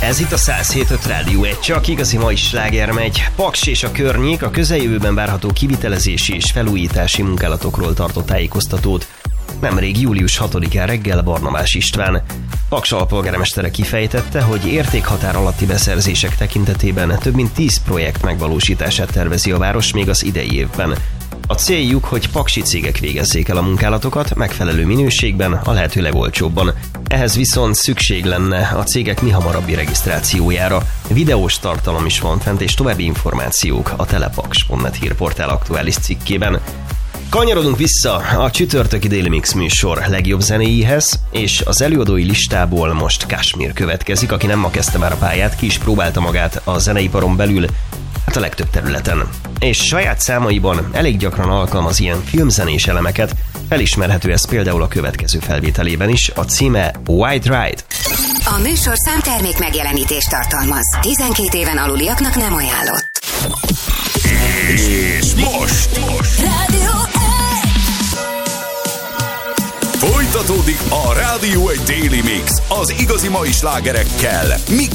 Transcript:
Ez itt a 107.5 Rádió 1, csak igazi mai sláger megy. Paks és a környék a közeljövőben várható kivitelezési és felújítási munkálatokról tartott tájékoztatót. Nemrég július 6-án reggel Barnabás István, Paks alpolgármestere kifejtette, hogy értékhatár alatti beszerzések tekintetében több mint 10 projekt megvalósítását tervezi a város még az idei évben. A céljuk, hogy paksi cégek végezzék el a munkálatokat megfelelő minőségben, a lehető legolcsóbban. Ehhez viszont szükség lenne a cégek mihamarabbi regisztrációjára. Videós tartalom is van fent, és további információk a telepaks.net hírportál aktuális cikkében. Kanyarodunk vissza a csütörtöki Daily Mix műsor legjobb zenéihez, és az előadói listából most Kashmir következik, aki nem ma kezdte már a pályát, ki is próbálta magát a zeneiparon belül, hát a legtöbb területen. És saját számaiban elég gyakran alkalmaz ilyen filmzenés elemeket, felismerhető ez például a következő felvételében is, a címe White Ride. A műsor számtermék megjelenítést tartalmaz. 12 éven aluliaknak nem ajánlott. És most Rádió 1! Folytatódik a Rádió 1 Daily Mix az igazi mai slágerekkel, mix